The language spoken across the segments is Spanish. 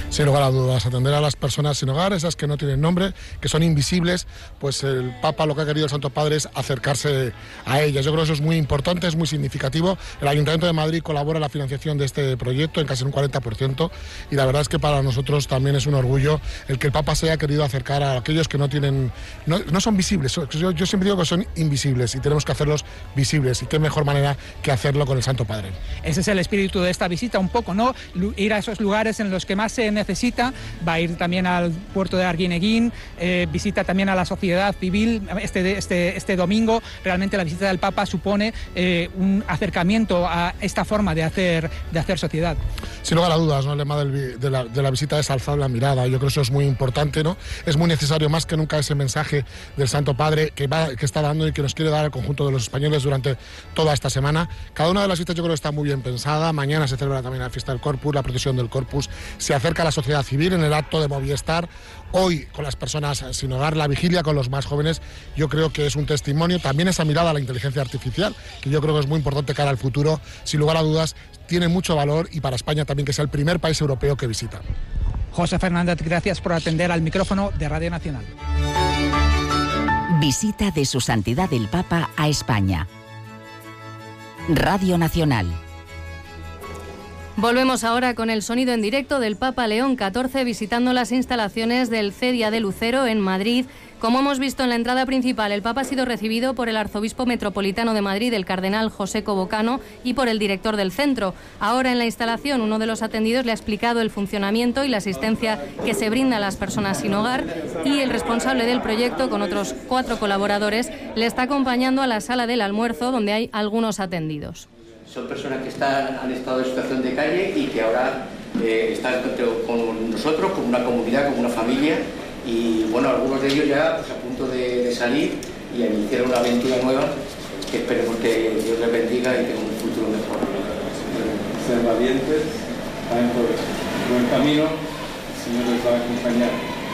Sin lugar a dudas, atender a las personas sin hogar, esas que no tienen nombre, que son invisibles, pues el Papa lo que ha querido el Santo Padre es acercarse a ellas. Yo creo que eso es muy importante, es muy significativo. El Ayuntamiento de Madrid colabora en la financiación de este proyecto en casi un 40%, y la verdad es que para nosotros también es un orgullo el que el Papa se haya querido acercar a aquellos que no son visibles. Yo siempre digo que son invisibles y tenemos que hacerlos visibles, y qué mejor manera que hacerlo con el Santo Padre. Ese es el espíritu de esta visita, un poco, ¿no? Ir a esos lugares en los que más se necesita. Va a ir también al puerto de Arguineguín, visita también a la sociedad civil este domingo. Realmente la visita del Papa supone un acercamiento a esta forma de hacer sociedad. Sin lugar a dudas, ¿no? El lema de la visita es alzar la mirada. Yo creo que eso es muy importante, ¿no? Es muy necesario más que nunca ese mensaje del Santo Padre que está dando y que nos quiere dar al conjunto de los españoles durante toda esta semana. Cada una de las visitas yo creo que está muy bien pensada. Mañana se celebra también la fiesta del Corpus, la procesión del Corpus. Se acerca a la sociedad civil en el acto de Movistar. Hoy con las personas sin hogar, la vigilia con los más jóvenes, yo creo que es un testimonio. También esa mirada a la inteligencia artificial, que yo creo que es muy importante cara al futuro. Sin lugar a dudas, tiene mucho valor, y para España también que sea el primer país europeo que visita. José Fernández, gracias por atender al micrófono de Radio Nacional. Visita de Su Santidad el Papa a España. Radio Nacional. Volvemos ahora con el sonido en directo del Papa León XIV visitando las instalaciones del CEDIA de Lucero en Madrid. Como hemos visto en la entrada principal, el Papa ha sido recibido por el arzobispo metropolitano de Madrid, el cardenal José Cobocano, y por el director del centro. Ahora en la instalación, uno de los atendidos le ha explicado el funcionamiento y la asistencia que se brinda a las personas sin hogar, y el responsable del proyecto, con otros 4 colaboradores, le está acompañando a la sala del almuerzo, donde hay algunos atendidos. Son personas que han estado en situación de calle y que ahora están con nosotros, como una comunidad, como una familia, y bueno, algunos de ellos ya pues, a punto de salir y a iniciar una aventura nueva que esperemos que Dios les bendiga y tenga un futuro mejor. Ser valientes, van por buen camino, el Señor les va a acompañar.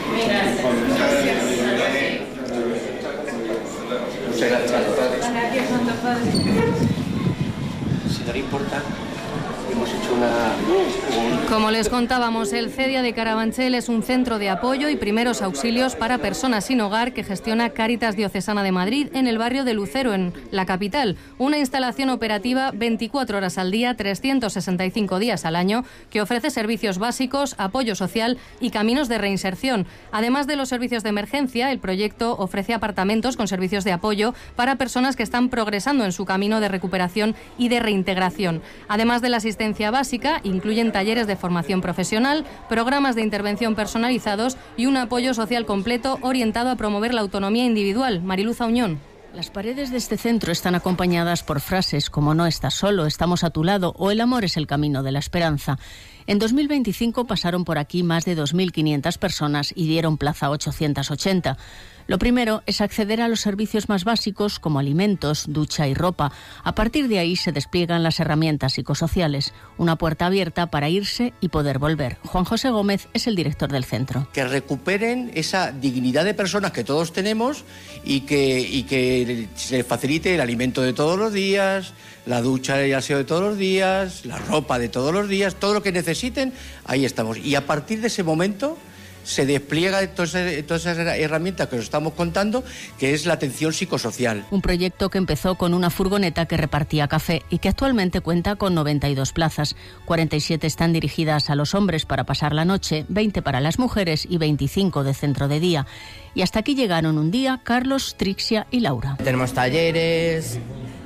Muchas gracias. Si no le importa, hemos hecho Como les contábamos, el CEDIA de Carabanchel es un centro de apoyo y primeros auxilios para personas sin hogar que gestiona Cáritas Diocesana de Madrid en el barrio de Lucero, en la capital. Una instalación operativa 24 horas al día, 365 días al año, que ofrece servicios básicos, apoyo social y caminos de reinserción. Además de los servicios de emergencia, el proyecto ofrece apartamentos con servicios de apoyo para personas que están progresando en su camino de recuperación y de reintegración. Además de la asistencia básica, incluyen talleres de formación profesional, programas de intervención personalizados y un apoyo social completo orientado a promover la autonomía individual. Mariluz Auñón. Las paredes de este centro están acompañadas por frases como "no estás solo, estamos a tu lado" o "el amor es el camino de la esperanza". En 2025 pasaron por aquí más de 2.500 personas y dieron plaza a 880. Lo primero es acceder a los servicios más básicos como alimentos, ducha y ropa. A partir de ahí se despliegan las herramientas psicosociales, una puerta abierta para irse y poder volver. Juan José Gómez es el director del centro. Que recuperen esa dignidad de personas que todos tenemos y que se les facilite el alimento de todos los días, la ducha y el aseo de todos los días, la ropa de todos los días, todo lo que necesiten, ahí estamos. Y a partir de ese momento se despliega todas esas herramientas que os estamos contando, que es la atención psicosocial. Un proyecto que empezó con una furgoneta que repartía café y que actualmente cuenta con 92 plazas. 47 están dirigidas a los hombres para pasar la noche, 20 para las mujeres y 25 de centro de día. Y hasta aquí llegaron un día Carlos, Trixia y Laura. Tenemos talleres,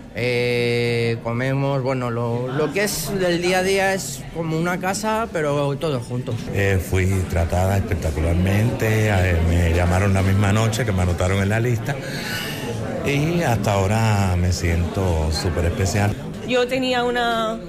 comemos, bueno, lo que es del día a día es como una casa, pero todos juntos. Fui tratada espectacularmente, me llamaron la misma noche que me anotaron en la lista y hasta ahora me siento súper especial. Yo tenía una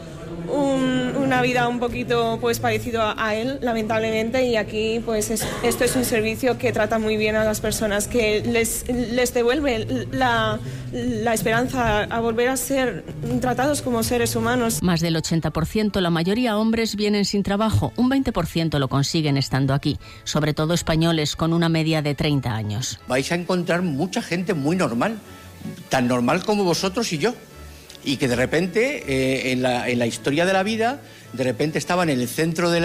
vida un poquito pues parecido a él, lamentablemente, y aquí pues esto es un servicio que trata muy bien a las personas, que les devuelve la esperanza a volver a ser tratados como seres humanos. Más del 80%, la mayoría hombres, vienen sin trabajo, un 20% lo consiguen estando aquí, sobre todo españoles con una media de 30 años. Vais a encontrar mucha gente muy normal, tan normal como vosotros y yo. Y que de repente, en la historia de la vida, de repente estaban en el centro de